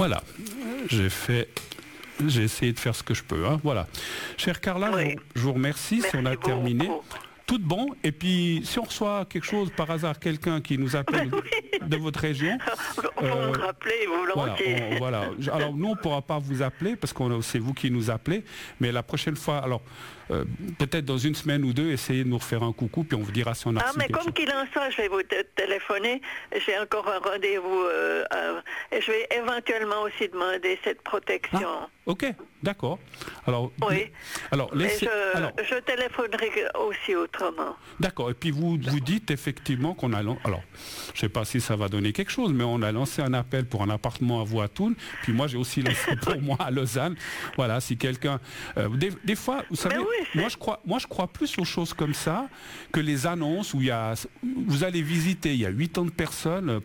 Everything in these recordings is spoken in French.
Voilà, j'ai essayé de faire ce que je peux. Hein. Voilà. Chère Carla, je vous remercie. Merci si on a terminé. beaucoup. Tout de bon. Et puis, si on reçoit quelque chose, par hasard, quelqu'un qui nous appelle de votre région... Vous me rappelez volontiers. Voilà. Alors, nous, on ne pourra pas vous appeler, parce que c'est vous qui nous appelez. Mais la prochaine fois, alors, peut-être dans une semaine ou deux, essayez de nous refaire un coucou, puis on vous dira si on a reçu mais quelque comme chose. qu'il en soit, je vais vous téléphoner. J'ai encore un rendez-vous. Et je vais éventuellement aussi demander cette protection. Ah, ok, d'accord. Alors, oui. Alors, je téléphonerai aussi autrement. D'accord. Et puis vous dites effectivement qu'on a... Alors, je ne sais pas si ça va donner quelque chose, mais on a lancé un appel pour un appartement à Voitoun. Puis moi, j'ai aussi lancé pour moi à Lausanne. Voilà, si quelqu'un... des fois, vous savez, moi, je crois plus aux choses comme ça que les annonces où vous allez visiter, il y a 80 personnes.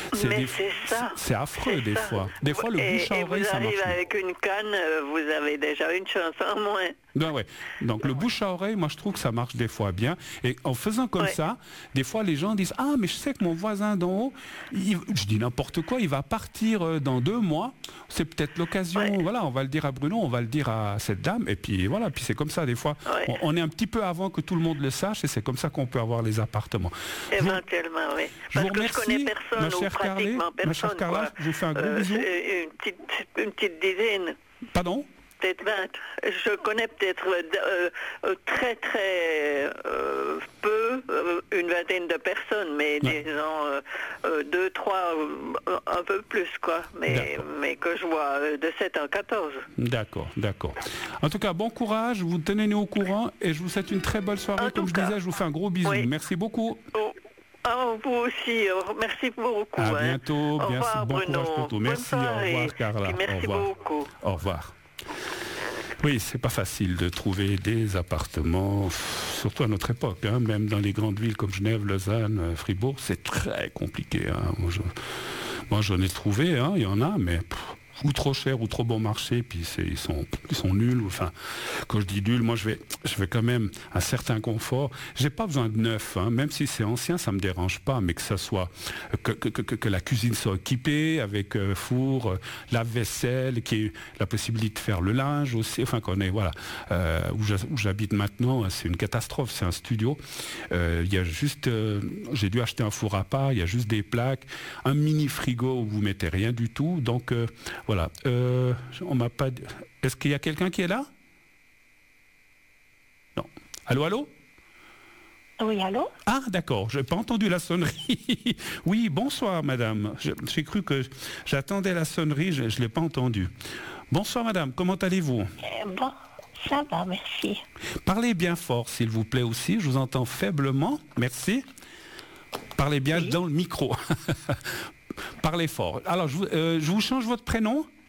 C'est affreux des fois. Des fois, le bouche à oreille, ça marche. Vous arrivez avec une canne, vous avez déjà une chance en moins. Ben ouais. Donc le bouche à oreille, moi je trouve que ça marche des fois bien. Et en faisant comme ça, des fois les gens disent mais je sais que mon voisin d'en haut, je dis n'importe quoi, il va partir dans 2 mois. C'est peut-être l'occasion. Voilà, on va le dire à Bruno, on va le dire à cette dame. Et puis voilà, puis c'est comme ça des fois. On est un petit peu avant que tout le monde le sache et c'est comme ça qu'on peut avoir les appartements. Éventuellement, oui. Je vous remercie, je connais personne ma chère Carla. Ma chère Carla, je vous fais un gros bisou. Une petite dizaine. Pardon? Peut-être 20. Je connais peut-être très très peu, une vingtaine de personnes, mais disons 2, 3, un peu plus quoi. Mais que je vois de 7 à 14. D'accord. En tout cas, bon courage, vous tenez-nous au courant et je vous souhaite une très bonne soirée. Comme je disais, je vous fais un gros bisou. Oui. Merci beaucoup. Vous aussi, merci beaucoup. À bientôt, au revoir, bon Bruno. courage pour tout. Merci, au revoir Carla. Merci beaucoup. Au revoir. Oui, c'est pas facile de trouver des appartements, surtout à notre époque, hein, même dans les grandes villes comme Genève, Lausanne, Fribourg, c'est très compliqué. Hein. Moi, j'en ai trouvé, hein, il y en a, mais ou trop cher ou trop bon marché, puis ils sont nuls. Enfin, quand je dis nul, moi je vais quand même un certain confort. J'ai pas besoin de neuf, hein, même si c'est ancien, ça me dérange pas, mais que ça soit que la cuisine soit équipée avec four, lave-vaisselle, qu'il y ait la possibilité de faire le linge aussi. Enfin, qu'on est où j'habite maintenant, c'est une catastrophe, c'est un studio. Il y a juste, j'ai dû acheter un four à part, il y a juste des plaques, un mini frigo où vous mettez rien du tout, donc voilà. On m'a pas. Est-ce qu'il y a quelqu'un qui est là? Non. Allô? Oui, allô? Ah, d'accord. Je n'ai pas entendu la sonnerie. Oui, bonsoir, madame. J'ai cru que j'attendais la sonnerie. Je ne l'ai pas entendue. Bonsoir, madame. Comment allez-vous? Bon, ça va, merci. Parlez bien fort, s'il vous plaît, aussi. Je vous entends faiblement. Merci. Parlez bien dans le micro. Parlez fort. Alors, je vous change votre prénom?